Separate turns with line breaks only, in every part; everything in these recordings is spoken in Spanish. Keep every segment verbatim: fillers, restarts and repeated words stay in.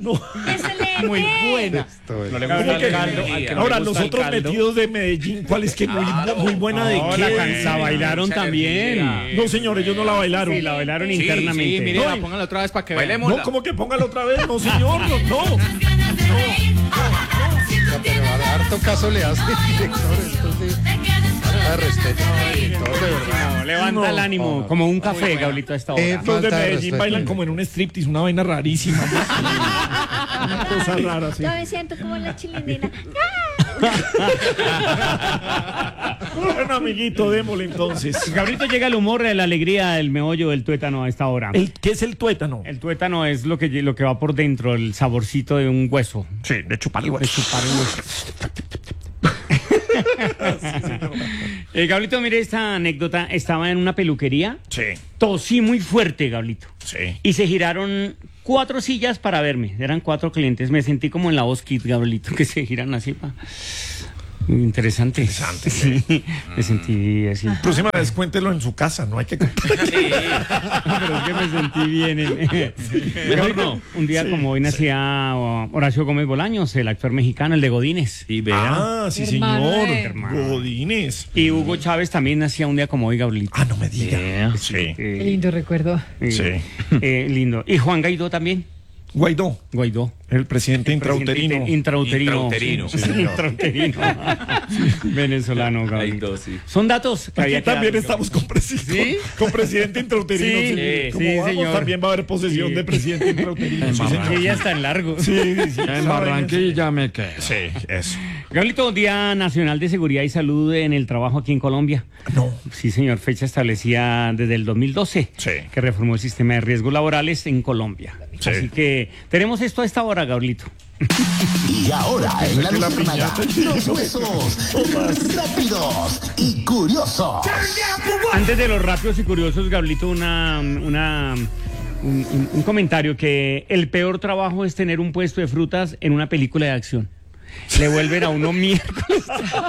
No.
Excelente.
Muy buena.
Estoy...
No le
¿Cómo
gusta
que-
el caldo. al que no
Ahora,
le
los
gusta el
otros
caldo.
metidos de Medellín, ¿cuál es que muy, muy buena de
No,
qué?
la cansa, bailaron
Mucha
también.
energía.
No, señor, ellos no la bailaron.
Sí, la bailaron
Sí,
internamente.
Sí, mire,
No,
la
y-
pónganla otra vez para que vean.
Bailemos.
No, ¿cómo que póngalo otra vez? No, señor, no, no.
Pero harto caso le hace el director, entonces... Ah, respeto al director, de verdad.
No, levanta
No.
el ánimo,
No.
como un café, Gablito, a esta hora.
Eh,
Los de
Falta de
Medellín
respeto.
bailan como en un striptease, una vaina rarísima. Una cosa rara, sí.
Yo me siento como la chilenina.
Bueno, amiguito, démosle entonces.
Gablito, llega el humor, la alegría, el meollo del tuétano a esta hora.
El, ¿Qué es el tuétano?
El tuétano es lo que, lo que va por dentro, el saborcito de un hueso.
Sí, de chupar el
De chupar un hueso. Eh, Gablito, mire esta anécdota. Estaba en una peluquería.
Sí,
Tosí muy fuerte, Gablito.
sí.
Y se giraron cuatro sillas para verme. Eran cuatro clientes. Me sentí como en la voz Kid, Gablito, que se giran así. Pa. Muy interesante.
Interesante,
Sí, me sentí así.
Próxima vez cuéntelo en su casa, no hay que...
Pero es que me sentí bien. eh.
Mejor no.
Un día como hoy nacía Horacio Gómez Bolaños, el actor mexicano, el de Godínez.
Y vea.
Ah, sí,
Hermano
señor.
de-
Hermano.
Godínez.
Y Hugo Chávez también nacía un día como hoy, Gablito.
Ah, no me diga.
Yeah.
Sí,
Qué
Eh,
lindo recuerdo.
eh,
sí.
eh, lindo. Y Juan Guaidó también.
Guaidó,
Guaidó.
el presidente intrauterino.
Intrauterino.
Intrauterino.
Sí, señor.
Intrauterino. Venezolano, Gablito.
Ahí dos, sí.
Son datos que
Aquí
había que
también
dar.
estamos con presidente,
¿Sí?
con presidente intrauterino.
Sí,
sí. Como
sí,
vamos,
señor.
también va a haber posesión
Sí.
de presidente intrauterino. Sí,
Sí,
señor.
ya está en largo.
Sí, sí, sí.
En
Esa
Barranquilla me quedo.
vaina- Sí, eso.
Gablito, Día Nacional de Seguridad y Salud en el Trabajo aquí en Colombia.
No.
Sí, señor, fecha establecida desde el dos mil doce,
Sí.
que reformó el sistema de riesgos laborales en Colombia.
Sí.
Así que tenemos esto a esta hora, Gablito.
Y ahora en la
La
luciérnaga,
piñata.
los huesos rápidos y curiosos.
Antes de los rápidos y curiosos, Gablito, una, una, un, un- un comentario que el peor trabajo es tener un puesto de frutas en una película de acción. Le vuelven a uno miércoles.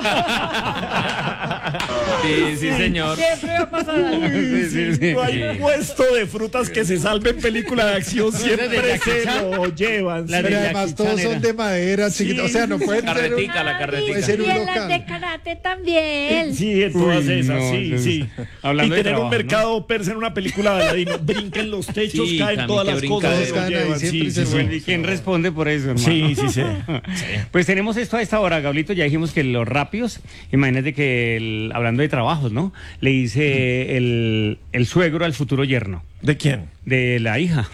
Sí, sí, señor.
Siempre va a pasar algo.
Sí, sí, sí.
No hay puesto de frutas que se salve en película de acción, siempre
de Jackie
se
Chan.
lo llevan.
La
sí.
de
Pero
Jackie
además todos
Chan era.
son de madera, chiquita. O sea, no pueden ser... un-
Carretica, la
Puede
carretica.
ser
Y
un
en las
local.
de karate también.
Sí, en todas
Uy,
esas,
no,
sí,
sí.
sí.
Hablando
y
de
tener
trabajo,
un mercado persa en una película de Aladino. Brinquen los techos,
Sí,
caen
Cami,
todas
que
las
brinca
cosas.
de-
se lo
Caen ahí,
llevan,
siempre
sí,
se
sí,
suelta.
sí.
¿Y quién responde por eso, hermano?
Sí, sí, sí.
Pues tenemos esto a esta hora, Gablito. Ya dijimos que los rápidos, imagínate que el- hablando de trabajos, ¿no? Le dice el, el suegro al futuro yerno
¿De quién?
de la hija.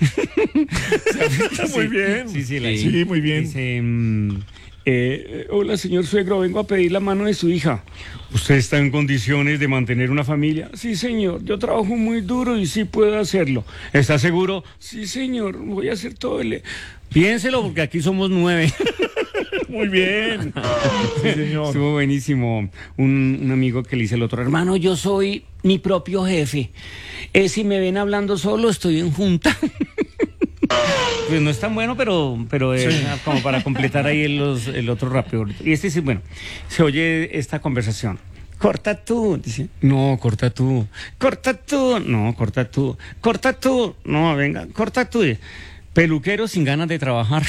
Muy bien.
Sí, sí, la
Sí.
hija.
Sí, muy bien.
Dice, mm, eh, hola, señor suegro, vengo a pedir la mano de su hija. ¿Usted está en condiciones de mantener una familia? Sí, señor, yo trabajo muy duro y sí puedo hacerlo. ¿Está seguro? Sí, señor, voy a hacer todo el... Piénselo, porque aquí somos nueve.
Muy bien. Sí, señor.
Estuvo buenísimo. Un, un amigo que le dice al otro, hermano, yo soy mi propio jefe. Eh, si me ven hablando solo, estoy en junta. Pues no es tan bueno, pero, pero es como para completar ahí el, los- el otro rápido. Y este sí, bueno, se oye esta conversación. Corta tú, dice. No, corta tú. Corta tú. No, corta tú. Corta tú. No, venga, corta tú. Peluquero sin ganas de trabajar.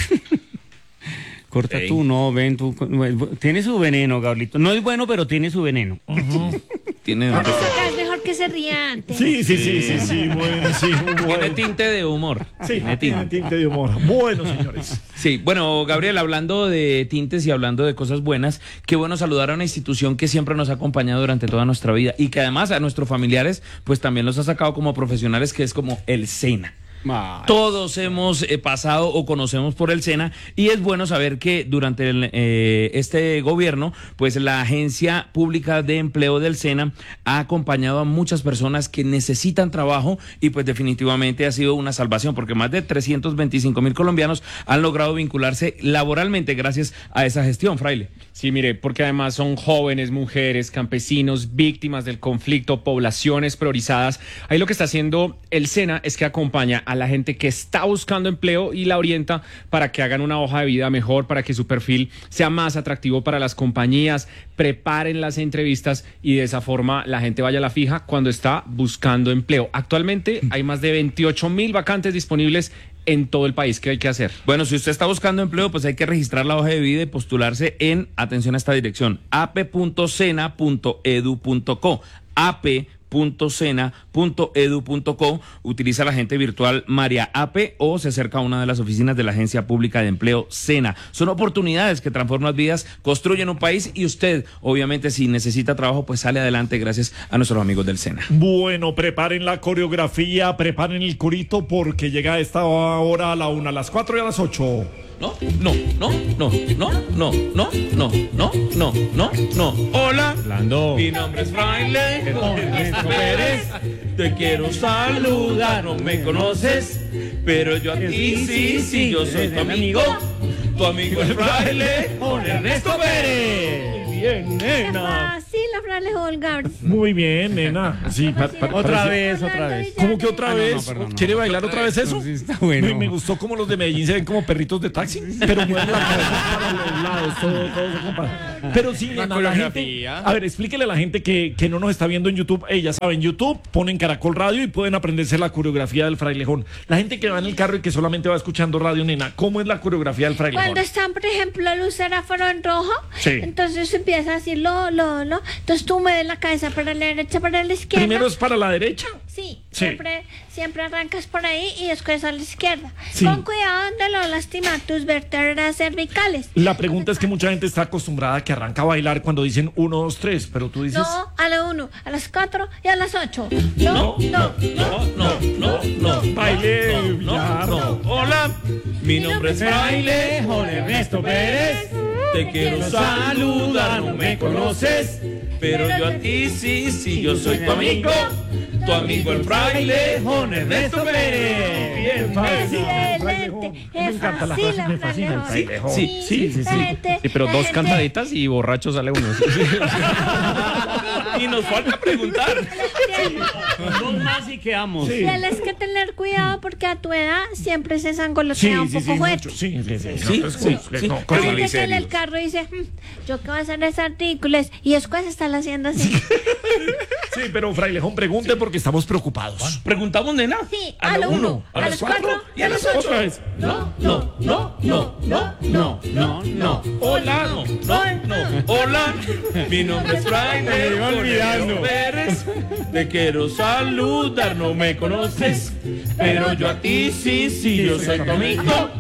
Corta
Ey.
tú, no, ven tú. Tiene su veneno, Gablito. No es bueno, pero tiene su veneno.
Tiene,
Acá es mejor que se ría antes.
Sí, sí, sí, sí, sí, bueno, sí, muy
tiene
bueno.
tinte de humor.
Sí,
Tiene
tiene
tinte.
tinte de humor. Bueno, señores.
Sí, bueno, Gabriel, hablando de tintes y hablando de cosas buenas, qué bueno saludar a una institución que siempre nos ha acompañado durante toda nuestra vida y que además a nuestros familiares, pues también los ha sacado como profesionales, que es como el SENA. Todos hemos eh, pasado o conocemos por el SENA y es bueno saber que durante el, eh, este gobierno, pues la Agencia Pública de Empleo del SENA ha acompañado a muchas personas que necesitan trabajo y pues definitivamente ha sido una salvación porque más de trescientos veinticinco mil colombianos han logrado vincularse laboralmente gracias a esa gestión, Fraile.
Sí, mire, porque además son jóvenes, mujeres, campesinos, víctimas del conflicto, poblaciones priorizadas. Ahí lo que está haciendo el SENA es que acompaña a la gente que está buscando empleo y la orienta para que hagan una hoja de vida mejor, para que su perfil sea más atractivo para las compañías, preparen las entrevistas y de esa forma la gente vaya a la fija cuando está buscando empleo. Actualmente hay más de veintiocho mil vacantes disponibles en todo el país. ¿Qué hay que hacer?
Bueno, si usted está buscando empleo, pues hay que registrar la hoja de vida y postularse en, atención a esta dirección, a p punto sena punto edu punto co, a p punto sena punto edu punto co, utiliza la agente virtual María Ape o se acerca a una de las oficinas de la Agencia Pública de Empleo SENA. Son oportunidades que transforman vidas, construyen un país y usted, obviamente, si necesita trabajo, pues sale adelante gracias a nuestros amigos del SENA.
Bueno, preparen la coreografía, preparen el corito porque llega a esta hora a la una, a las cuatro y a las ocho.
No, no, no, no, no, no, no, no, no, no, no, no. Hola,
Hablando.
mi nombre es Fraile Ernesto Pérez. Te quiero saludar, no me conoces, pero yo a ti sí, sí, yo soy tu amigo. Tu amigo es Fraile Ernesto Pérez.
Bien, nena.
Fácil, la frase Olga.
Muy bien, nena. Sí, pa- pa-
Otra
parece-
vez, otra vez.
¿Cómo que otra
Ah, no, no,
vez?
perdón, no.
¿Quiere bailar otra vez eso?
No, sí, está bueno.
Me, me gustó como los de Medellín se ven como perritos de taxi, pero mueven la cabeza para los lados, todo, todo se compara. Pero sí, nena, la gente,
coreografía.
a ver, explíquele a la gente que, que no nos está viendo en YouTube. Eh, ya saben, YouTube, ponen Caracol Radio y pueden aprenderse la coreografía del frailejón. La gente que va en el carro y que solamente va escuchando radio, nena, ¿cómo es la coreografía del frailejón?
Cuando están, por ejemplo, el semáforo en rojo,
Sí.
entonces empieza así, lo, lo, lo. Entonces tú mueves la cabeza para la derecha, para la izquierda.
Primero es para la derecha.
Sí,
Sí.
Siempre, siempre arrancas por ahí y después a la izquierda.
Sí.
Con cuidado de no lastimar tus vértebras cervicales.
La pregunta es que mucha gente está acostumbrada a que arranca a bailar cuando dicen uno, dos, tres, pero tú dices...
No, a la uno, a las cuatro y a las ocho. No, no,
No, no, no, no.
Baile,
No,
ya,
no. Hola, mi nombre es Fraile Ernesto Pérez. Te quiero saludar, no me conoces, pero yo a ti sí, sí, yo soy tu amigo. Tu amigo el Fraile Ernesto Pérez.
Bien fácil.
Excelente.
Me
Es
encanta la
fácil,
frase, me fascina el frailejón.
Sí, sí, sí,
la
sí.
gente-
Sí, pero
la
dos
gente-
cantaditas y borracho sale uno.
Y nos falta preguntar.
Dos más y quedamos.
Sí.
Tienes que tener cuidado porque a tu edad siempre se
Sí,
sangolotea un
sí,
poco
sí,
fuerte.
mucho. Sí, sí, sí.
Sí,
no, es-
sí,
es-
sí.
no,
Hay
cosa-
gente que en el carro dice, "Mm, yo qué voy a hacer es artículos y después están haciendo así.
Sí, pero frailejón, pregunte porque estamos preocupados.
Preguntamos, nena.
Sí, a lo uno, a las cuatro
y a las ocho.
Otra vez.
No, no, no, no, no, no, no, no.
Hola, no, no, no. Hola, mi nombre es Fraile
Me iba olvidando.
Pérez. Te quiero saludar, no me conoces, pero yo a ti sí, sí, yo soy tu amigo.